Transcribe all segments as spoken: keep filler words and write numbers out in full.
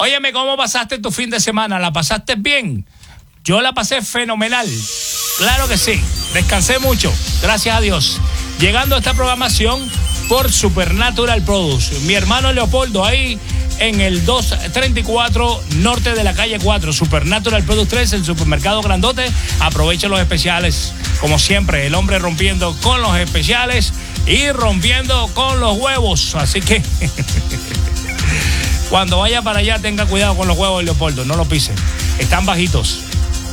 Óyeme, ¿cómo pasaste tu fin de semana? ¿La pasaste bien? Yo la pasé fenomenal. Claro que sí. Descansé mucho. Gracias a Dios. Llegando a esta programación por Supernatural Produce. Mi hermano Leopoldo ahí en el doscientos treinta y cuatro norte de la calle cuatro. Supernatural Produce tres, el supermercado grandote. Aprovecha los especiales. Como siempre, el hombre rompiendo con los especiales y rompiendo con los huevos. Así que cuando vaya para allá tenga cuidado con los huevos, Leopoldo. No los pise. Están bajitos.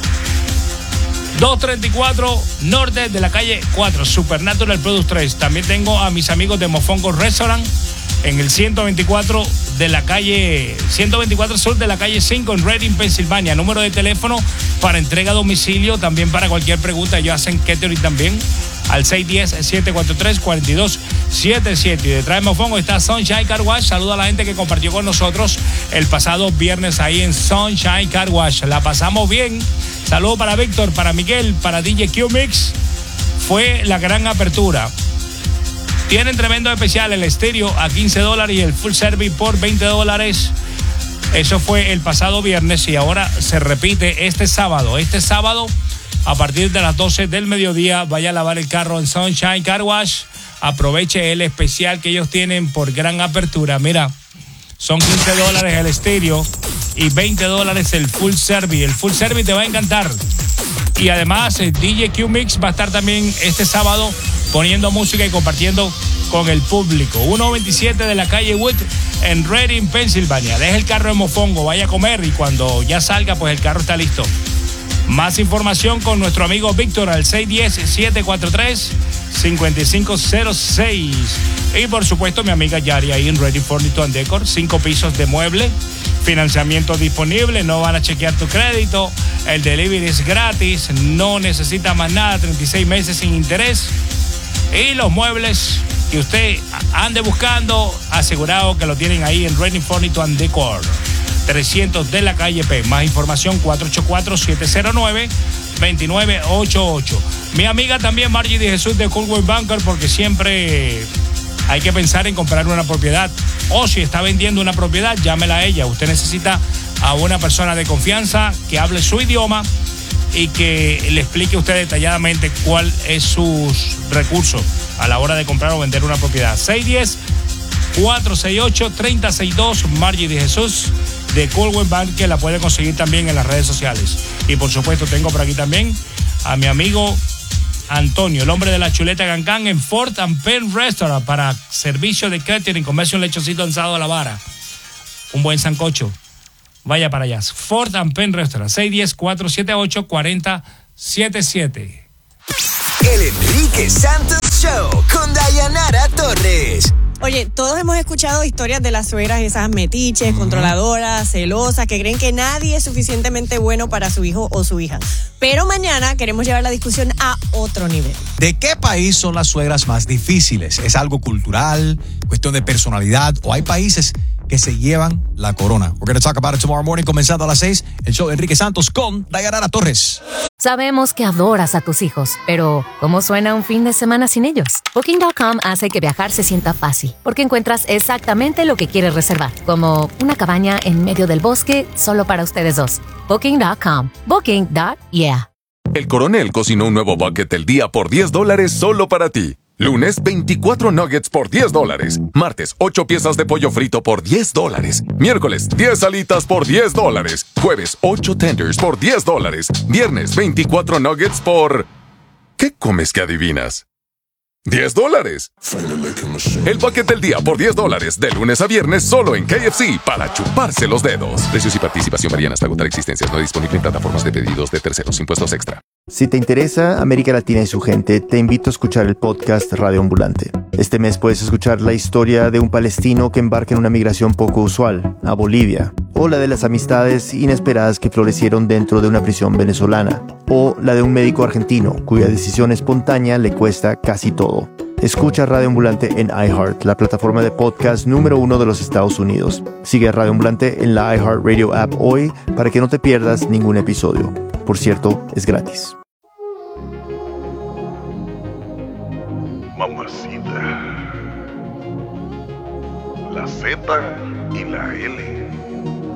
doscientos treinta y cuatro norte de la calle cuatro, Supernatural Produce tres. También tengo a mis amigos de Mofongo Restaurant en el ciento veinticuatro de la calle ciento veinticuatro sur de la calle cinco en Reading, Pensilvania. Número de teléfono para entrega a domicilio, también para cualquier pregunta. Ellos hacen catering también al seis uno cero, siete cuatro tres, cuatro dos siete siete. Y detrás de Mofongo está Sunshine Car Wash. Saluda a la gente que compartió con nosotros el pasado viernes ahí en Sunshine Car Wash. La pasamos bien. Saludos para Víctor, para Miguel, para D J Q-Mix. Fue la gran apertura. Tienen tremendo especial, el estéreo a quince dólares y el full service por veinte dólares. Eso fue el pasado viernes y ahora se repite este sábado. Este sábado, a partir de las doce del mediodía, vaya a lavar el carro en Sunshine Car Wash. Aproveche el especial que ellos tienen por gran apertura. Mira, son quince dólares el estéreo y veinte dólares el full service. El full service te va a encantar. Y además, el D J Q-Mix va a estar también este sábado poniendo música y compartiendo con el público. ciento veintisiete de la calle Wood en Reading, Pensilvania. Deje el carro en Mofongo, vaya a comer y cuando ya salga, pues el carro está listo. Más información con nuestro amigo Víctor al seis uno cero, siete cuatro tres, cinco cinco cero seis. Y por supuesto mi amiga Yari ahí en Ready Furniture and Decor. Cinco pisos de mueble, financiamiento disponible, no van a chequear tu crédito, el delivery es gratis, no necesita más nada, treinta y seis meses sin interés. Y los muebles que usted ande buscando, asegurado que lo tienen ahí en Ready Furniture and Decor. trescientos de la calle P. Más información cuatro ocho cuatro, siete cero nueve, dos nueve ocho ocho. Mi amiga también Margie de Jesús de Coldwell Banker, porque siempre hay que pensar en comprar una propiedad. O si está vendiendo una propiedad, llámela a ella. Usted necesita a una persona de confianza que hable su idioma y que le explique a usted detalladamente cuál es sus recursos a la hora de comprar o vender una propiedad. seis uno cero, cuatro seis ocho, tres cero seis dos, Margie de Jesús de Coldwell Bank, que la puede conseguir también en las redes sociales. Y por supuesto tengo por aquí también a mi amigo Antonio, el hombre de la chuleta Cancán en Fort and Penn Restaurant para servicio de catering, comerse un lechocito asado a la vara, un buen sancocho. Vaya para allá. Fort and Penn Restaurant, seis uno cero, cuatro siete ocho, cuatro cero siete siete. El Enrique Santos Show con Dayanara Torres. Oye, todos hemos escuchado historias de las suegras esas metiches, uh-huh. controladoras, celosas, que creen que nadie es suficientemente bueno para su hijo o su hija. Pero mañana queremos llevar la discusión a otro nivel. ¿De qué país son las suegras más difíciles? ¿Es algo cultural, cuestión de personalidad o hay países que se llevan la corona? We're going to talk about it tomorrow morning, comenzando a las seis. El show de Enrique Santos con Dayanara Torres. Sabemos que adoras a tus hijos, pero ¿cómo suena un fin de semana sin ellos? Booking punto com hace que viajar se sienta fácil, porque encuentras exactamente lo que quieres reservar, como una cabaña en medio del bosque solo para ustedes dos. Booking punto com. Booking. Yeah. El Coronel cocinó un nuevo bucket del día por diez dólares solo para ti. Lunes, veinticuatro nuggets por diez dólares. Martes, ocho piezas de pollo frito por diez dólares. Miércoles, diez alitas por diez dólares. Jueves, ocho tenders por diez dólares. Viernes, veinticuatro nuggets por... ¿Qué comes que adivinas? diez dólares. El bucket del día por diez dólares. De lunes a viernes solo en K F C para chuparse los dedos. Precios y participación varían hasta agotar existencias. No disponible en plataformas de pedidos de terceros. Impuestos extra. Si te interesa América Latina y su gente, te invito a escuchar el podcast Radio Ambulante. Este mes puedes escuchar la historia de un palestino que embarca en una migración poco usual, a Bolivia, o la de las amistades inesperadas que florecieron dentro de una prisión venezolana, o la de un médico argentino cuya decisión espontánea le cuesta casi todo. Escucha Radio Ambulante en iHeart, la plataforma de podcast número uno de los Estados Unidos. Sigue a Radio Ambulante en la iHeartRadio app hoy para que no te pierdas ningún episodio. Por cierto, es gratis. Mamacita. La Z y la L.